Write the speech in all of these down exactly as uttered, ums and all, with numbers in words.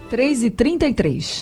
três e trinta e três.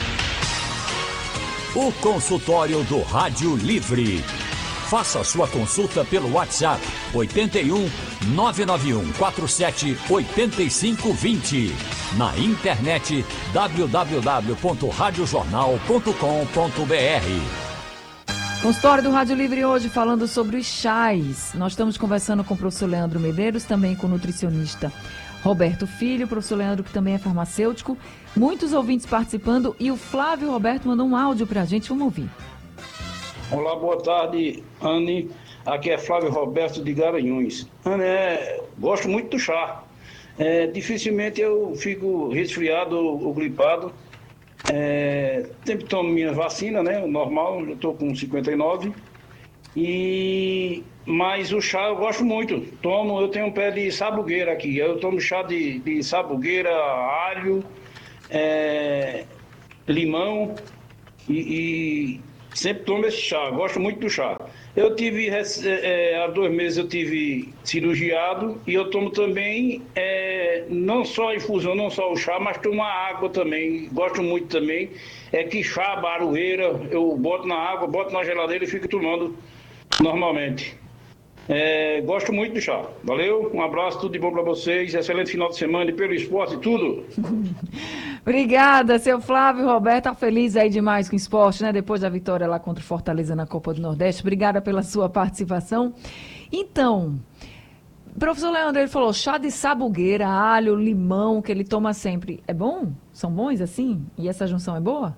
O consultório do Rádio Livre. Faça sua consulta pelo WhatsApp oito um nove nove um quatro sete oito cinco dois zero. Na internet w w w ponto rádio jornal ponto com ponto b r. Consultório do Rádio Livre hoje falando sobre os chás. Nós estamos conversando com o professor Leandro Medeiros, também com o nutricionista Roberto Filho, o professor Leandro que também é farmacêutico. Muitos ouvintes participando e o Flávio Roberto mandou um áudio para a gente, vamos ouvir. Olá, boa tarde, Anne. Aqui é Flávio Roberto de Garanhuns. Anne, é, gosto muito do chá. É, dificilmente eu fico resfriado ou, ou gripado. É, sempre tomo minha vacina, né? O normal, eu estou com cinquenta e nove. E, mas o chá eu gosto muito. Tomo, eu tenho um pé de sabugueira aqui. Eu tomo chá de, de sabugueira, alho, é, limão e, e sempre tomo esse chá, gosto muito do chá. Eu tive, é, há dois meses eu tive cirurgiado e eu tomo também, é, não só a infusão, não só o chá, mas tomo a água também, gosto muito também. É que chá, baroeira, eu boto na água, boto na geladeira e fico tomando normalmente. É, gosto muito do chá. Valeu, um abraço, tudo de bom para vocês, excelente final de semana e pelo esporte e tudo. Obrigada, seu Flávio Roberto, tá feliz aí demais com o esporte, né? Depois da vitória lá contra o Fortaleza na Copa do Nordeste. Obrigada pela sua participação. Então, professor Leandro, ele falou chá de sabugueira, alho, limão, que ele toma sempre. É bom? São bons assim? E essa junção é boa?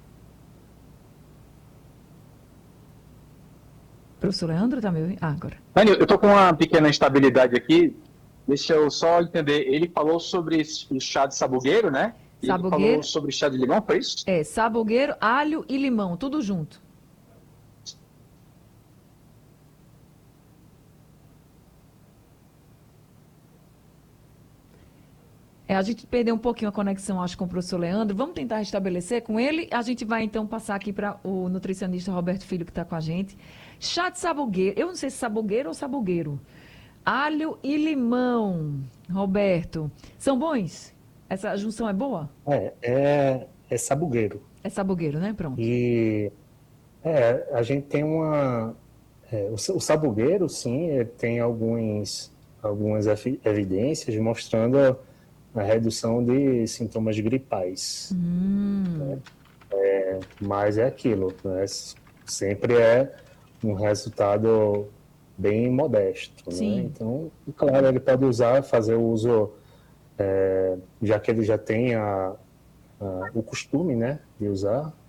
Professor Leandro, tá me ouvindo? Ah, agora. Dani, eu tô com uma pequena instabilidade aqui. Deixa eu só entender. Ele falou sobre o chá de sabugueiro, né? Sabugueiro. Ele falou sobre chá de limão, foi isso? É, sabugueiro, alho e limão, tudo junto. É, a gente perdeu um pouquinho a conexão, acho, com o professor Leandro. Vamos tentar restabelecer com ele. A gente vai, então, passar aqui para o nutricionista Roberto Filho, que está com a gente. Chá de sabugueiro. Eu não sei se sabugueiro ou sabugueiro. Alho e limão, Roberto. São bons? Essa junção é boa? É, é, é sabugueiro. É sabugueiro, né? Pronto. E é, a gente tem uma... É, o, o sabugueiro, sim, ele tem alguns, algumas evidências mostrando a, a redução de sintomas gripais. Hum. Né? É, mas é aquilo, né? Sempre é um resultado bem modesto. Né? Então, claro, ele pode usar, fazer o uso... É, já que ele já tem a, a, o costume, né, de usar,